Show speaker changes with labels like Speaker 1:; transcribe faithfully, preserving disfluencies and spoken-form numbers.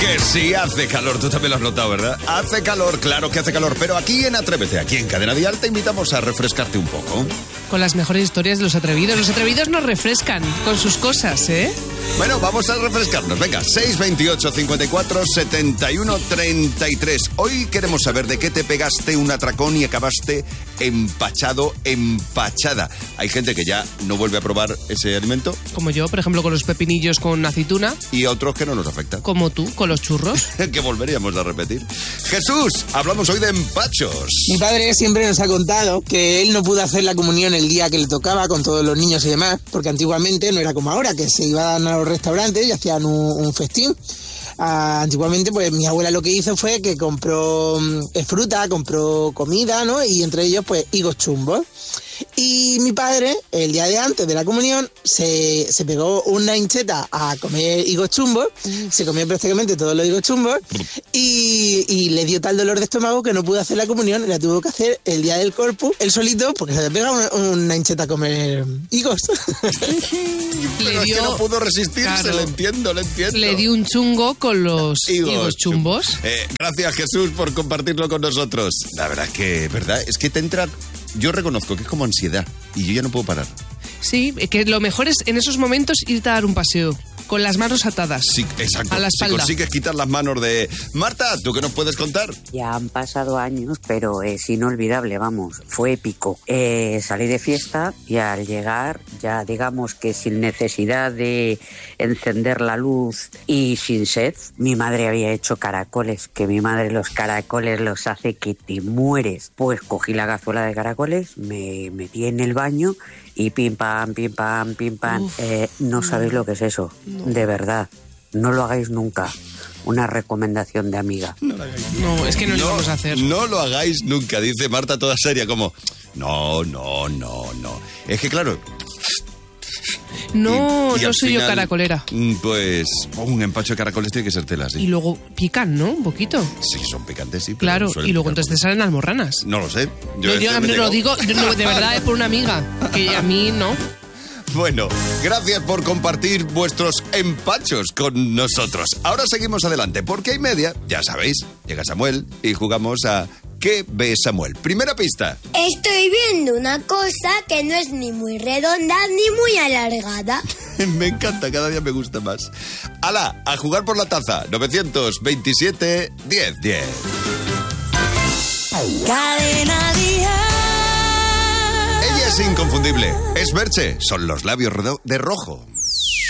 Speaker 1: Que sí hace calor, tú también lo has notado, ¿verdad? Hace calor, claro que hace calor, pero aquí en Atrévete, aquí en Cadena Dial, te invitamos a refrescarte un poco.
Speaker 2: Con las mejores historias de los atrevidos. Los atrevidos nos refrescan con sus cosas, ¿eh?
Speaker 1: Bueno, vamos a refrescarnos. Venga, seis veintiocho, cincuenta y cuatro, setenta y uno, treinta y tres. Hoy queremos saber de qué te pegaste un atracón y acabaste empachado, empachada. Hay gente que ya no vuelve a probar ese alimento.
Speaker 2: Como yo, por ejemplo, con los pepinillos con aceituna.
Speaker 1: Y a otros que no nos afecta.
Speaker 2: Como tú, con los churros.
Speaker 1: Que volveríamos a repetir. Jesús, hablamos hoy de empachos.
Speaker 3: Mi padre siempre nos ha contado que él no pudo hacer la comunión el día que le tocaba con todos los niños y demás, porque antiguamente no era como ahora, que se iban a los restaurantes y hacían un, un festín. Uh, antiguamente, pues mi abuela lo que hizo fue que compró um, fruta, compró comida, ¿no? Y entre ellos, pues, higos chumbos. Y mi padre, el día de antes de la comunión, se, se pegó una hincheta a comer higos chumbos, mm. se comió prácticamente todos los higos chumbos y, y le dio tal dolor de estómago que no pudo hacer la comunión y la tuvo que hacer el día del Corpus, él solito, porque se le pega una, una hincheta a comer higos.
Speaker 1: Pero
Speaker 2: le dio,
Speaker 1: es que no pudo resistirse,
Speaker 2: claro,
Speaker 1: le entiendo, le entiendo.
Speaker 2: Le dio un chungo con los higos, higos chumbos.
Speaker 1: Eh, gracias, Jesús, por compartirlo con nosotros. La verdad es que, ¿verdad? Es que te entra... Yo reconozco que es como ansiedad y yo ya no puedo parar.
Speaker 2: Sí, que lo mejor es en esos momentos irte a dar un paseo con las manos atadas. Sí,
Speaker 1: exacto.
Speaker 2: A la espalda.
Speaker 1: Si consigues quitar las manos de... Marta, ¿tú qué nos puedes contar?
Speaker 4: Ya han pasado años, pero es inolvidable, vamos. Fue épico. Eh, salí de fiesta y al llegar, ya digamos que sin necesidad de encender la luz y sin sed, mi madre había hecho caracoles, que mi madre los caracoles los hace que te mueres. Pues cogí la cazuela de caracoles, me metí en el baño y pim pam, pim pam, pim pam. Eh, no sabéis lo que es eso. No. De verdad. No lo hagáis nunca. Una recomendación de amiga.
Speaker 2: No, no es que no, no lo vamos a hacer.
Speaker 1: No lo hagáis nunca, dice Marta toda seria, como... No, no, no, no. Es que claro...
Speaker 2: No,
Speaker 1: y, y
Speaker 2: no soy
Speaker 1: final,
Speaker 2: yo caracolera.
Speaker 1: Pues un empacho de caracoles tiene que ser tela, sí.
Speaker 2: Y luego pican, ¿no? Un poquito.
Speaker 1: Sí, son picantes, sí. Pero
Speaker 2: claro,
Speaker 1: no
Speaker 2: y luego
Speaker 1: picar,
Speaker 2: entonces te salen almorranas.
Speaker 1: No lo sé.
Speaker 2: Yo, no, yo a mí lo digo, yo no, de verdad es por una amiga, que a mí no.
Speaker 1: Bueno, gracias por compartir vuestros empachos con nosotros. Ahora seguimos adelante, porque hay media, ya sabéis, llega Samuel y jugamos a ¿Qué ve Samuel? Primera pista.
Speaker 5: Estoy viendo una cosa que no es ni muy redonda ni muy alargada.
Speaker 1: Me encanta, cada día me gusta más. ¡Hala! A jugar por la taza. novecientos veintisiete, diez diez.
Speaker 6: Cadena Dial.
Speaker 1: Ella es inconfundible. Es Merche. Son los labios de rojo.